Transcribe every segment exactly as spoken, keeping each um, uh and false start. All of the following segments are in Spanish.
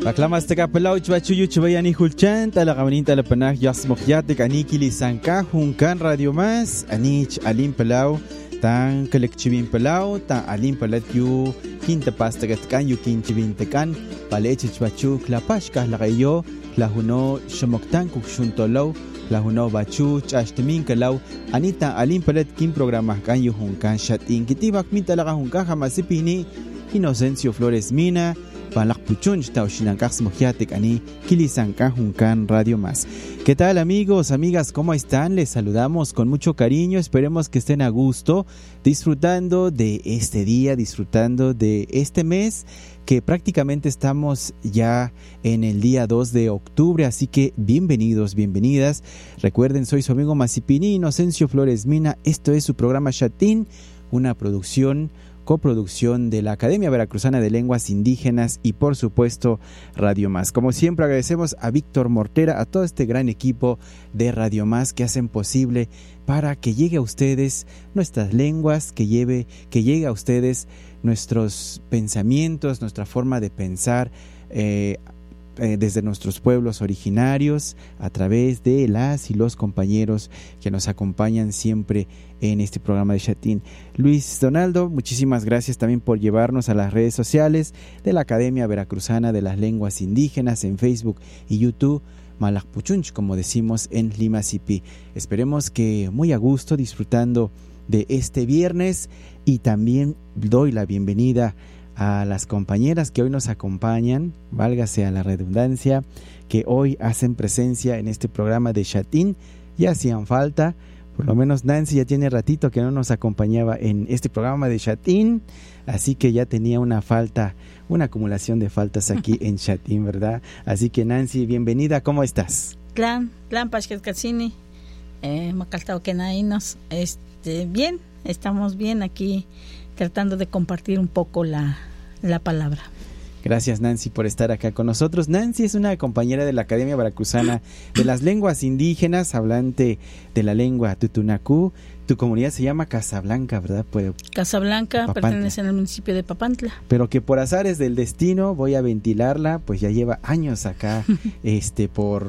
Reclamas te capelau chvachuyu chvayani hulchan talaqamanin talapanaj yasmoqyatek anikili sanka junkan radio más anich alim pelau tan kelekchivin pelau tan alim palatyu quinta pasta gatkan yu quinchivin tekan paleche chvachu klapashka laqayo lahuno shomoktan kukshuntolaw lahuno bachu chashtimin kelau anita alim palat kin programas kan yu junkan shatin kitibak min talaqa junkan jamasipini Inocencio Flores Mina Palakpuchunch Taushinankas Mojiatek Ani Kilisanka Junkan Radio Más. ¿Qué tal, amigos, amigas? ¿Cómo están? Les saludamos con mucho cariño. Esperemos que estén a gusto, disfrutando de este día, disfrutando de este mes, que prácticamente estamos ya en el día dos de octubre, así que bienvenidos, bienvenidas. Recuerden, soy su amigo Masipini Inocencio Flores Mina. Esto es su programa Shatin, una producción coproducción de la Academia Veracruzana de Lenguas Indígenas y por supuesto Radio Más. Como siempre agradecemos a Víctor Mortera, a todo este gran equipo de Radio Más que hacen posible para que llegue a ustedes nuestras lenguas, que lleve, que llegue a ustedes nuestros pensamientos, nuestra forma de pensar eh, eh, desde nuestros pueblos originarios, a través de las y los compañeros que nos acompañan siempre en este programa de Shatin. Luis Donaldo, muchísimas gracias también por llevarnos a las redes sociales de la Academia Veracruzana de las Lenguas Indígenas en Facebook y YouTube, Malakpuchunch, como decimos en Limasipi. Esperemos que muy a gusto, disfrutando de este viernes, y también doy la bienvenida a las compañeras que hoy nos acompañan, válgase a la redundancia, que hoy hacen presencia en este programa de Shatin. Ya hacían falta. Por lo menos Nancy ya tiene ratito que no nos acompañaba en este programa de Shatin, así que ya tenía una falta, una acumulación de faltas aquí en Shatin, ¿verdad? Así que Nancy, bienvenida, ¿cómo estás? Plan, plan Pashkeskasini, eh, Macaltao Kenainos, este, bien, estamos bien aquí tratando de compartir un poco la, la palabra. Gracias, Nancy, por estar acá con nosotros. Nancy es una compañera de la Academia Veracruzana de las Lenguas Indígenas, hablante de la lengua tutunacú. Tu comunidad se llama Casablanca, ¿verdad? Pues, Casablanca, Papantla. Pertenece al municipio de Papantla. Pero que por azares del destino, voy a ventilarla, pues ya lleva años acá este por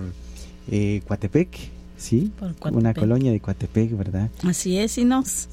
eh, Coatepec. Sí, una colonia de Coatepec, ¿verdad? Así es, y nos.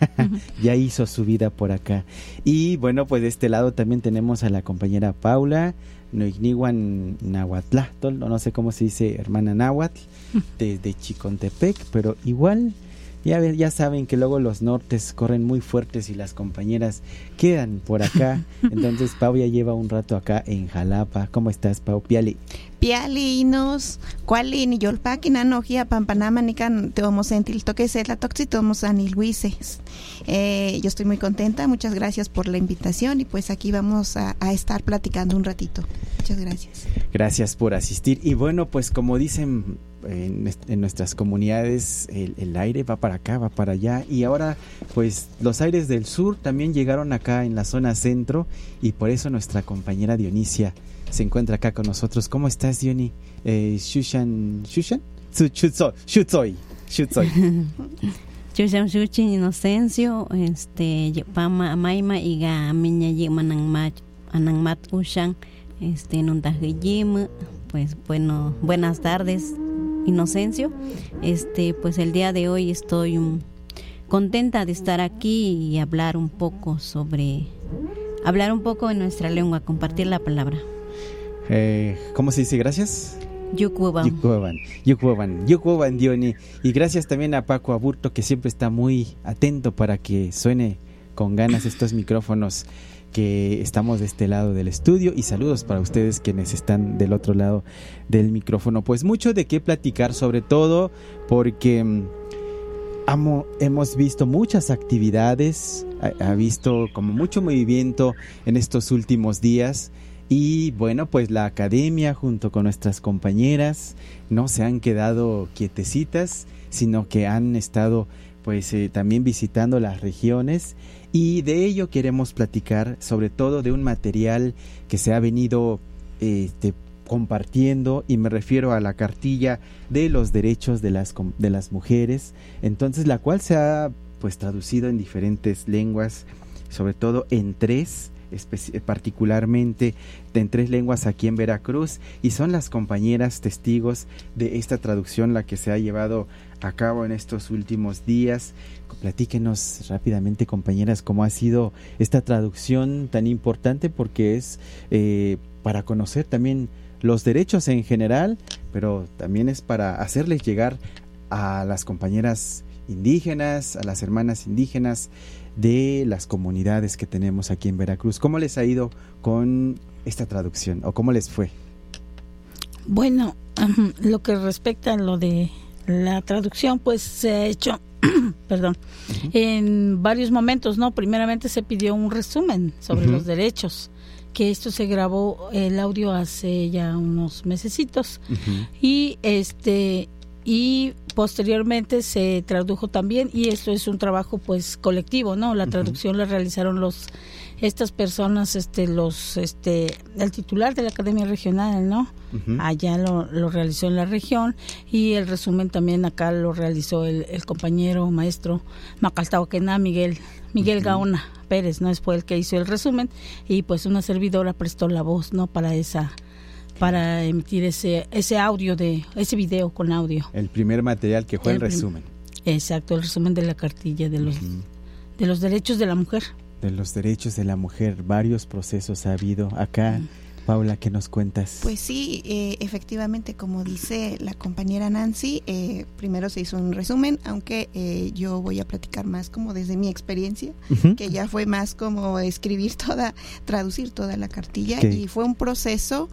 Ya hizo su vida por acá. Y bueno, pues de este lado también tenemos a la compañera Paula Noigniwan Nahuatlahtol, no sé cómo se dice, hermana Nahuatl, desde Chicontepec, pero igual, ya, ya saben que luego los nortes corren muy fuertes y las compañeras quedan por acá. Entonces Pau ya lleva un rato acá en Jalapa. ¿Cómo estás, Pau? Piali. Pialinos, cuali ni yolpaki nanogia pampanama ni can teomos sentil toque ser la toxi tomos anilhuises. Eh, yo estoy muy contenta, muchas gracias por la invitación y pues aquí vamos a, a estar platicando un ratito. Muchas gracias. Gracias por asistir. Y bueno, pues como dicen en, en nuestras comunidades, el, el aire va para acá, va para allá, y ahora pues los aires del sur también llegaron acá en la zona centro, y por eso nuestra compañera Dionisia se encuentra acá con nosotros. ¿Cómo estás, Diony? Eh, Shushan, Shushan? Shutsoy, Shutsoy, Shutsoy. Shushan Shushin Inocencio, este, Pama Maima y Gamiña Yemanangmat, Anangmat Ushan, este, Nuntajiyim, pues bueno, buenas tardes, Inocencio. Este, pues el día de hoy estoy um, contenta de estar aquí y hablar un poco sobre, hablar un poco en nuestra lengua, compartir la palabra. Eh, ¿Cómo se dice gracias? Yucuban. Yucuban, Yucuban, Yucuban, Diony. Y gracias también a Paco Aburto, que siempre está muy atento para que suene con ganas estos micrófonos que estamos de este lado del estudio. Y saludos para ustedes quienes están del otro lado del micrófono. Pues mucho de qué platicar, sobre todo porque um, amo, hemos visto muchas actividades, ha, ha visto como mucho movimiento en estos últimos días. Y bueno, pues la academia junto con nuestras compañeras no se han quedado quietecitas, sino que han estado pues eh, también visitando las regiones, y de ello queremos platicar, sobre todo de un material que se ha venido este, compartiendo, y me refiero a la cartilla de los derechos de las, de las mujeres, entonces la cual se ha pues traducido en diferentes lenguas, sobre todo en tres, especi- particularmente de en tres lenguas aquí en Veracruz, y son las compañeras testigos de esta traducción la que se ha llevado a cabo en estos últimos días. Platíquenos rápidamente, compañeras, cómo ha sido esta traducción tan importante, porque es eh, para conocer también los derechos en general, pero también es para hacerles llegar a las compañeras indígenas, a las hermanas indígenas de las comunidades que tenemos aquí en Veracruz. ¿Cómo les ha ido con esta traducción o cómo les fue? Bueno, um, lo que respecta a lo de la traducción, pues se ha hecho, perdón, uh-huh. en varios momentos, ¿no? Primeramente se pidió un resumen sobre uh-huh. los derechos, que esto se grabó el audio hace ya unos mesecitos, uh-huh. y este y posteriormente se tradujo también, y esto es un trabajo pues colectivo, ¿no? La traducción uh-huh. la realizaron los estas personas, este los este el titular de la Academia Regional, ¿no? Uh-huh. Allá lo, lo realizó en la región, y el resumen también acá lo realizó el, el compañero maestro Macaltaoquená, Miguel Miguel uh-huh. Gaona Pérez, ¿no? Fue el que hizo el resumen, y pues una servidora prestó la voz, ¿no? Para esa para emitir ese ese audio de ese video con audio. El primer material que fue el, el resumen. Prim- Exacto, el resumen de la cartilla de los uh-huh. de los derechos de la mujer. De los derechos de la mujer, varios procesos ha habido acá. Uh-huh. Paula, ¿qué nos cuentas? Pues sí, eh, efectivamente, como dice la compañera Nancy, eh, primero se hizo un resumen, aunque eh, yo voy a platicar más como desde mi experiencia, uh-huh. que ya fue más como escribir toda, traducir toda la cartilla, ¿Qué? Y fue un proceso,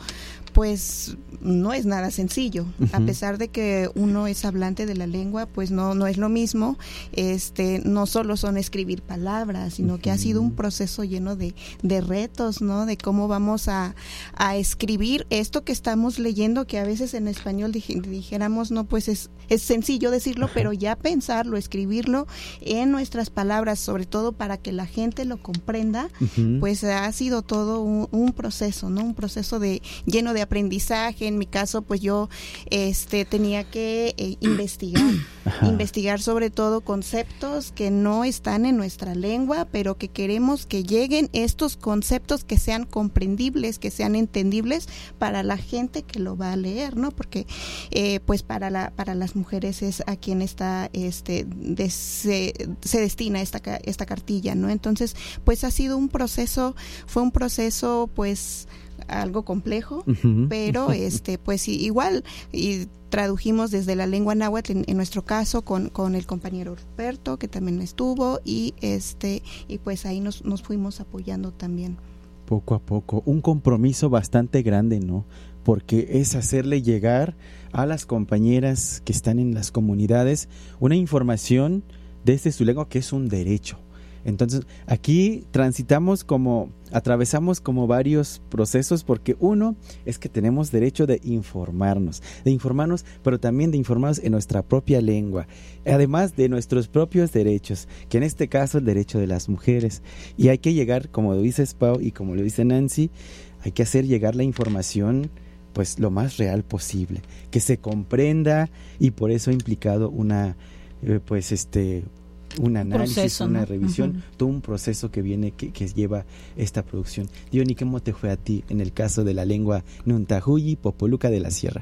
pues no es nada sencillo, uh-huh. a pesar de que uno es hablante de la lengua, pues no no es lo mismo. Este no solo son escribir palabras, sino uh-huh. que ha sido un proceso lleno de, de retos, ¿no? De cómo vamos a, a escribir esto que estamos leyendo, que a veces en español dij, dijéramos, no, pues es, es sencillo decirlo, uh-huh. pero ya pensarlo, escribirlo en nuestras palabras, sobre todo para que la gente lo comprenda, uh-huh. pues ha sido todo un, un proceso, ¿no? Un proceso de lleno de aprendizaje. En mi caso, pues yo este tenía que eh, investigar, Ajá. investigar sobre todo conceptos que no están en nuestra lengua, pero que queremos que lleguen estos conceptos, que sean comprendibles, que sean entendibles para la gente que lo va a leer, ¿no? Porque eh, pues para la para las mujeres es a quien está este de, se, se destina esta esta cartilla, ¿no? Entonces, pues ha sido un proceso, fue un proceso pues algo complejo, uh-huh. pero este pues igual y tradujimos desde la lengua náhuatl en, en nuestro caso con, con el compañero Ruperto, que también estuvo, y este y pues ahí nos, nos fuimos apoyando también. Poco a poco, un compromiso bastante grande, ¿no? Porque es hacerle llegar a las compañeras que están en las comunidades una información desde su lengua, que es un derecho. Entonces, aquí transitamos como, atravesamos como varios procesos, porque uno es que tenemos derecho de informarnos, de informarnos, pero también de informarnos en nuestra propia lengua, además de nuestros propios derechos, que en este caso el derecho de las mujeres. Y hay que llegar, como lo dices Pau y como lo dice Nancy, hay que hacer llegar la información pues lo más real posible, que se comprenda, y por eso ha implicado una, eh, pues este... un análisis, proceso, una ¿no? revisión, uh-huh. todo un proceso que viene, que, que lleva esta producción. Diony, ¿cómo te fue a ti en el caso de la lengua Nuntahuyi Popoluca de la Sierra?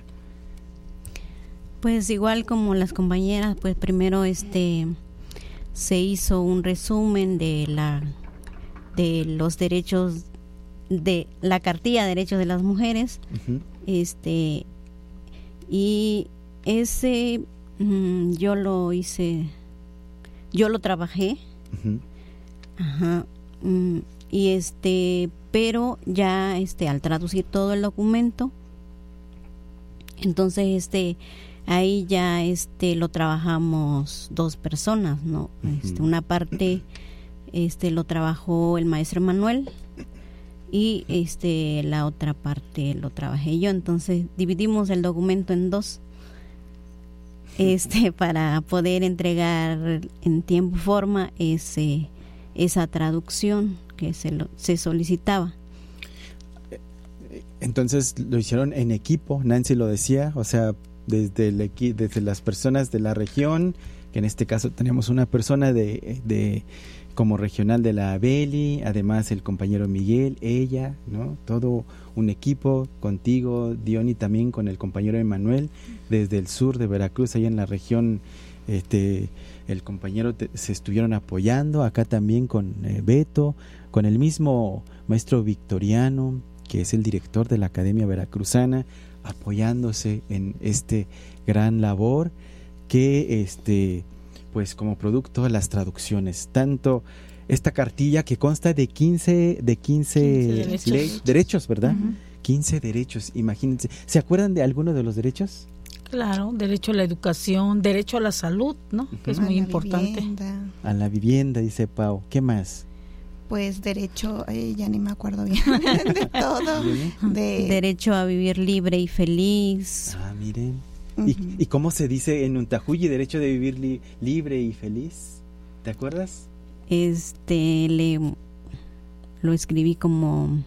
Pues igual como las compañeras, pues primero este se hizo un resumen de la de los derechos, de la cartilla de derechos de las mujeres, uh-huh. este y ese mmm, yo lo hice Yo lo trabajé, uh-huh. Ajá, mm, y este, pero ya este al traducir todo el documento, entonces este ahí ya este lo trabajamos dos personas, ¿no? Uh-huh. Este, una parte este lo trabajó el maestro Manuel y este la otra parte lo trabajé yo, entonces dividimos el documento en dos. Este para poder entregar en tiempo y forma ese esa traducción que se lo, se solicitaba. Entonces lo hicieron en equipo, Nancy lo decía, o sea, desde, el equi- desde las personas de la región, que en este caso tenemos una persona de, de como regional de la Beli, además el compañero Miguel, ella, ¿no? Todo un equipo contigo, Diony, también con el compañero Emanuel, desde el sur de Veracruz, allá en la región, este, el compañero te, se estuvieron apoyando, acá también con eh, Beto, con el mismo maestro Victoriano, que es el director de la Academia Veracruzana, apoyándose en este gran labor que este pues como producto de las traducciones, tanto esta cartilla que consta de quince de quince, quince derechos. Ley, derechos, ¿verdad? Uh-huh. quince derechos, imagínense. ¿Se acuerdan de alguno de los derechos? Claro, derecho a la educación, derecho a la salud, ¿no? Uh-huh. Que es muy a importante. Vivienda. A la vivienda, dice Pau. ¿Qué más? Pues derecho, eh, ya ni me acuerdo bien de todo. De... Derecho a vivir libre y feliz. Ah, miren. ¿Y, uh-huh. ¿Y cómo se dice en Untajuyi, derecho de vivir li, libre y feliz? ¿Te acuerdas? Este, le lo escribí como...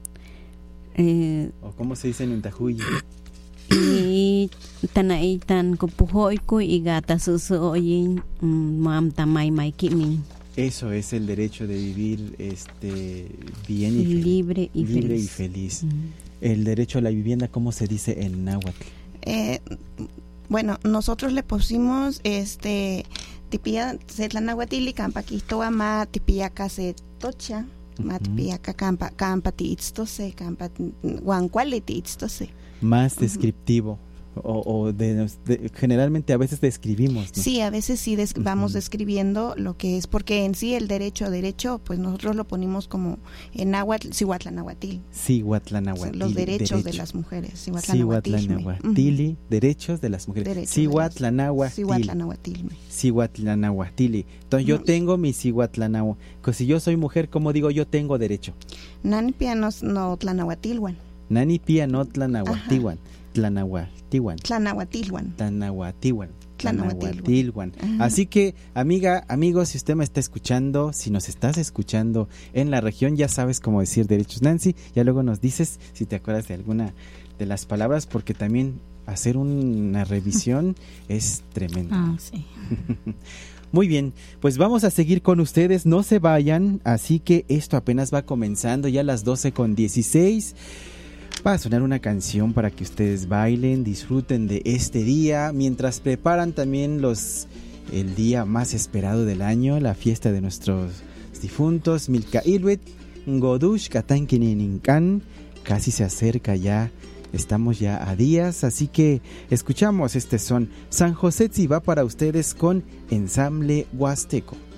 Eh, ¿O cómo se dice en Untajuyi? Y tanaitan kupuhoiku y gata susoyin mam tamay maikimin. Eso es el derecho de vivir este bien y feliz. Libre y libre feliz. Y feliz. Uh-huh. El derecho a la vivienda, ¿cómo se dice en náhuatl? Eh, bueno, nosotros le pusimos este tipía setlanahuatili campaquito ma tipía case tocha, ma tipía campa campa tiitztose, campa guancuali tiitztose. Más descriptivo. Uh-huh. O, o de, de, generalmente a veces describimos, ¿no? Sí, a veces sí des, vamos uh-huh. describiendo lo que es, porque en sí el derecho, derecho, pues nosotros lo ponimos como en náhuatl, cihuatlanahuatil. Cihuatlanahuatili. Los derechos derecho. de las mujeres. Cihuatlanahuatili, uh-huh. derechos de las mujeres. Cihuatlanahuatili. Cihuatlanahuatilme. Cihuatlanahuatili. Entonces uh-huh. yo tengo mi cihuatlanahuatili. Pues si yo soy mujer, ¿cómo digo yo tengo derecho? Nani pia no, no tlanahuatilwan. Nani pia no tlanahuatilwan. Tlanahuatilwan. Tlanahuatilwan. Tlanahuatilwan. Tlanahuatilwan. Así que, amiga, amigo, si usted me está escuchando, si nos estás escuchando en la región, ya sabes cómo decir derechos, Nancy. Ya luego nos dices si te acuerdas de alguna de las palabras, porque también hacer una revisión es tremendo. Ah, sí. Muy bien, pues vamos a seguir con ustedes, no se vayan, así que esto apenas va comenzando, ya a las doce con dieciséis. Va a sonar una canción para que ustedes bailen, disfruten de este día, mientras preparan también los el día más esperado del año, la fiesta de nuestros difuntos, Milka Ilwit, Ngodush, Katankininkan, casi se acerca ya, estamos ya a días, así que escuchamos este son. San José va para ustedes con Ensamble Huasteco.